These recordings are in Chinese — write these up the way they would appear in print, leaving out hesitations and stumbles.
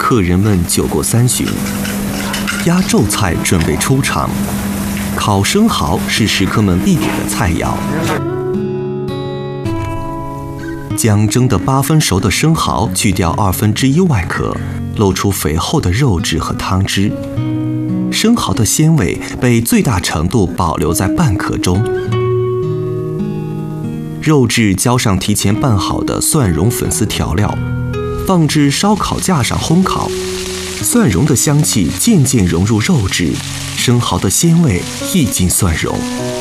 客人们酒过3巡，压轴菜准备出场。烤生蚝是食客们必点的菜肴。将蒸得8分熟的生蚝去掉1/2外壳，露出肥厚的肉质和汤汁。生蚝的鲜味被最大程度保留在半壳中。肉质浇上提前拌好的蒜蓉粉丝调料，放置烧烤架上烘烤。蒜蓉的香气渐渐融入肉质，生蚝的鲜味溢进蒜蓉。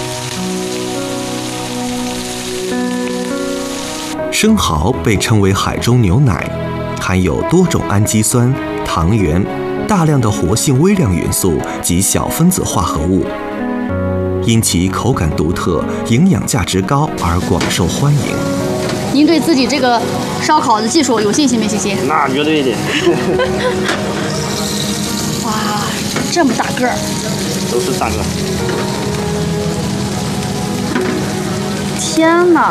生蚝被称为海中牛奶，含有多种氨基酸、糖原、大量的活性微量元素及小分子化合物，因其口感独特、营养价值高而广受欢迎。 您对自己这个烧烤的技术有信心没信心？ 那绝对的。 哇，这么大个儿！ 都是大个。 天哪！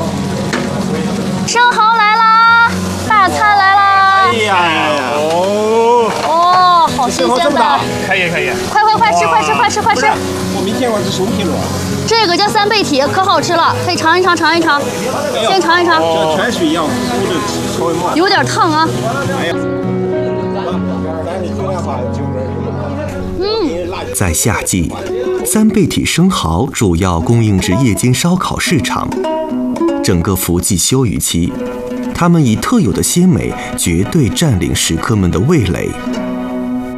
生蚝来啦！大餐来啦！ 哎呀！ 哦，好新鲜的！ 可以。 快吃！ 我没见过这15斤了。 这个叫3倍体，可好吃了，可以尝一尝。先尝一尝。 这全是一样，稍微慢。 有点烫啊。 哎呀！ 在夏季，3倍体生蚝主要供应至夜间烧烤市场。整个伏季休渔期，它们以特有的鲜美绝对占领食客们的味蕾。